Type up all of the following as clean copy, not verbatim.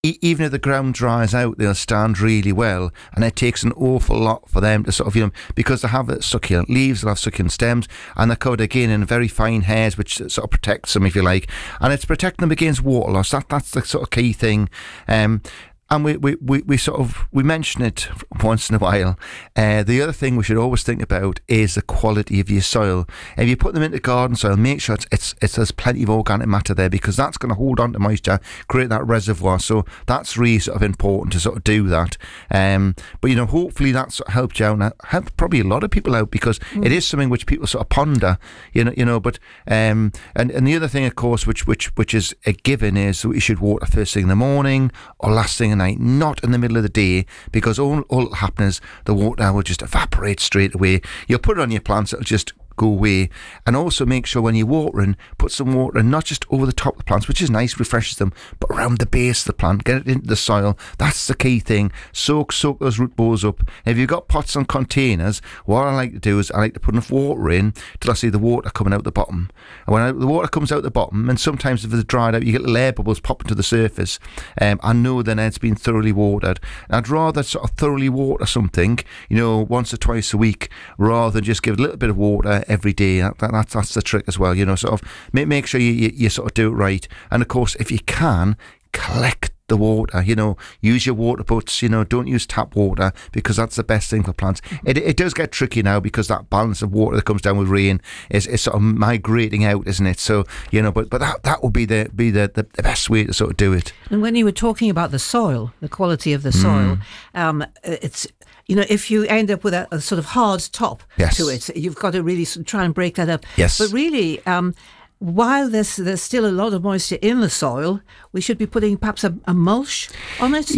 even if the ground dries out, they'll stand really well, and it takes an awful lot for them to sort of, because they have succulent leaves, they'll have succulent stems, and they're covered again in very fine hairs, which sort of protects them, if you like, and it's protecting them against water loss. That's the sort of key thing. And we mention it once in a while. The other thing we should always think about is the quality of your soil. If you put them into garden soil, make sure there's plenty of organic matter there, because that's going to hold on to moisture, create that reservoir. So that's really sort of important to sort of do that. But hopefully that sort of helped you out, and helped probably a lot of people out, because it is something which people sort of ponder. But and the other thing, of course, which is a given, is that you should water first thing in the morning or last thing in the night, not in the middle of the day, because all that happens is the water will just evaporate straight away. You'll put it on your plants, it'll just go away. And also make sure when you're watering, put some water in, not just over the top of the plants, which is nice, refreshes them, but around the base of the plant, get it into the soil. That's the key thing. Soak those root balls up. If you've got pots and containers, what I like to do is I like to put enough water in till I see the water coming out the bottom. And when the water comes out the bottom, and sometimes if it's dried out, you get little air bubbles popping to the surface, I know then it's been thoroughly watered. And I'd rather sort of thoroughly water something, once or twice a week, rather than just give it a little bit of water every day. That's the trick as well. Sort of make sure you sort of do it right. And of course, if you can, collect the water. Use your water butts. Don't use tap water, because that's the best thing for plants. It does get tricky now, because that balance of water that comes down with rain is sort of migrating out, isn't it? So but that would be the best way to sort of do it. And when you were talking about the soil, the quality of the soil, it's if you end up with a sort of hard top to it, you've got to really try and break that up. Yes. But really, while there's still a lot of moisture in the soil, we should be putting perhaps a mulch on it,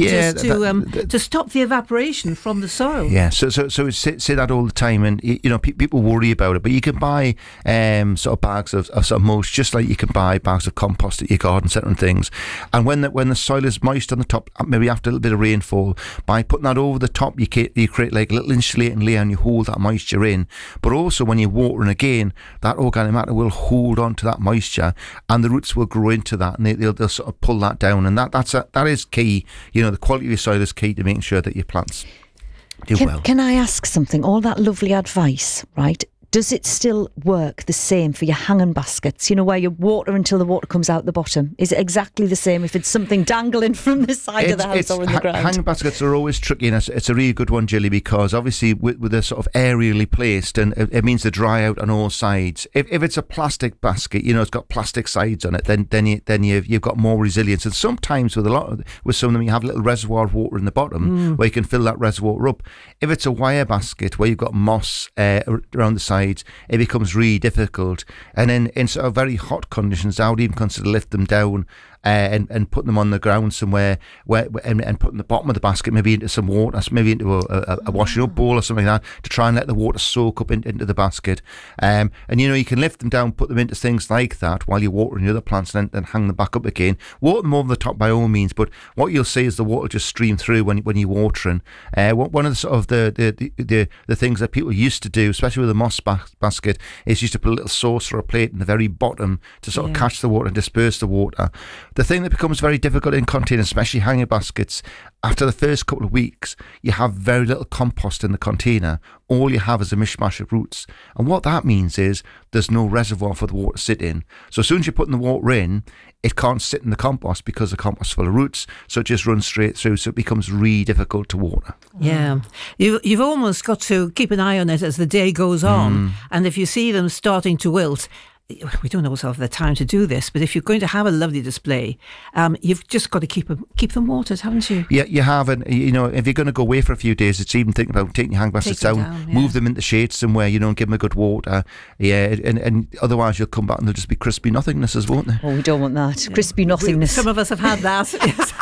to stop the evaporation from the soil. Yeah, so say that all the time, and people worry about it, but you can buy sort of bags of sort of mulch, just like you can buy bags of compost at your garden centre and things. And when the soil is moist on the top, maybe after a little bit of rainfall, by putting that over the top, you create like a little insulating layer, and you hold that moisture in. But also when you're watering again, that organic matter will hold on to that moisture, and the roots will grow into that, and they'll sort of pull that down, and that is key. The quality of your soil is key to making sure that your plants do well. Can I ask something? All that lovely advice, right? Does it still work the same for your hanging baskets? Where you water until the water comes out the bottom. Is it exactly the same if it's something dangling from the side of the house or in the ground? Hanging baskets are always tricky, and it's a really good one, Jilly, because obviously with they're sort of aerially placed, and it means they dry out on all sides. If it's a plastic basket, it's got plastic sides on it, then you've got more resilience. And sometimes with some of them, you have a little reservoir of water in the bottom where you can fill that reservoir up. If it's a wire basket where you've got moss around the sides, it becomes really difficult. And then in sort of very hot conditions, I would even consider lift them down and putting them on the ground somewhere and putting the bottom of the basket maybe into some water, maybe into a washing up bowl or something like that, to try and let the water soak up into the basket. And you can lift them down, put them into things like that while you're watering the other plants, and then hang them back up again. Water them over the top by all means, but what you'll see is the water just stream through when you're watering. One of the sort of the things that people used to do, especially with a moss basket, is used to put a little saucer or a plate in the very bottom to sort of catch the water and disperse the water. The thing that becomes very difficult in containers, especially hanging baskets, after the first couple of weeks, you have very little compost in the container. All you have is a mishmash of roots. And what that means is there's no reservoir for the water to sit in. So as soon as you're putting the water in, it can't sit in the compost because the compost is full of roots, so it just runs straight through, so it becomes really difficult to water. Yeah. You've almost got to keep an eye on it as the day goes on. And if you see them starting to wilt, we don't always have the time to do this, but if you're going to have a lovely display, you've just got to keep them watered, haven't you? Yeah, you have. And if you're going to go away for a few days, it's even thinking about taking your hang baskets down, move them into shade somewhere, and give them a good water. Yeah, and otherwise you'll come back and they'll just be crispy nothingness, won't they? Oh, we don't want that. Crispy nothingness. Some of us have had that.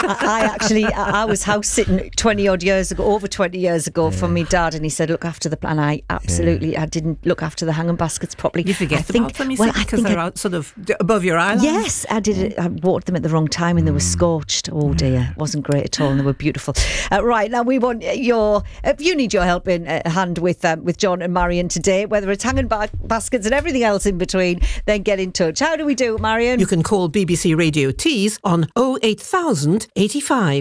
I was house sitting over 20 years ago for my dad, and he said look after the plant. I didn't look after the hanging baskets properly. You forget about them, you well, Because they're out sort of above your eye line. Yes, I did it. I watered them at the wrong time and they were scorched. Oh dear, it wasn't great at all, and they were beautiful. Right, now we want your. If you need your help in hand with John and Marion today, whether it's hanging baskets and everything else in between, then get in touch. How do we do it, Marion? You can call BBC Radio Tees on 08000 85